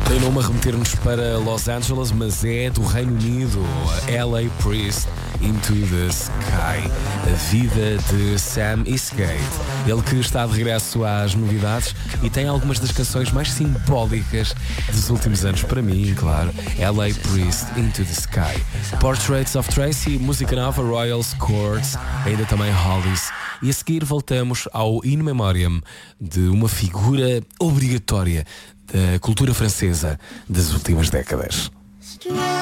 Tem nome a remeter-nos para Los Angeles, mas é do Reino Unido. LA Priest, Into the Sky. A vida de Sam Eastgate. Ele que está de regresso às novidades e tem algumas das canções mais simbólicas dos últimos anos para mim, claro. LA Priest, Into the Sky. Portraits of Tracy, música nova, Royals Courts, ainda também Hollies. E a seguir voltamos ao In Memoriam de uma figura obrigatória da cultura francesa das últimas décadas.